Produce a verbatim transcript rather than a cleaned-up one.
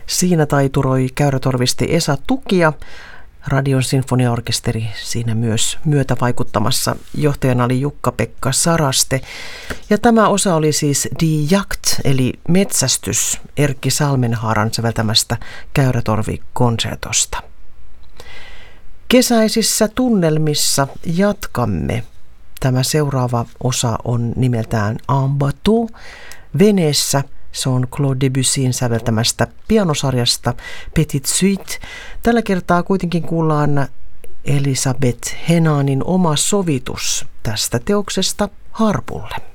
Siinä taituroi käyrätorvisti Esa Tukia, Radion sinfoniaorkesteri siinä myös myötävaikuttamassa. Johtajana oli Jukka-Pekka Saraste. Ja tämä osa oli siis Die Jagd, eli metsästys, Erkki Salmenhaaran säveltämästä käyrätorvikonsertosta. Kesäisissä tunnelmissa jatkamme. Tämä seuraava osa on nimeltään En bateau, veneessä. Se on Claude Debussyn säveltämästä pianosarjasta Petite Suite. Tällä kertaa kuitenkin kuullaan Elisabeth Henanin oma sovitus tästä teoksesta harpulle.